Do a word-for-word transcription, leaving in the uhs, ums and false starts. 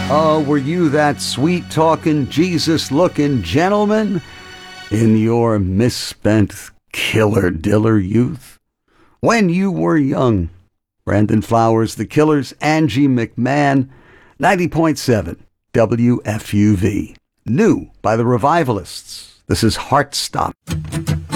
Oh, were you that sweet-talking, Jesus-looking gentleman in your misspent killer-diller youth? When you were young. Brandon Flowers, The Killers, Angie McMahon, ninety point seven W F U V. New by the Revivalists. This is Heartstop.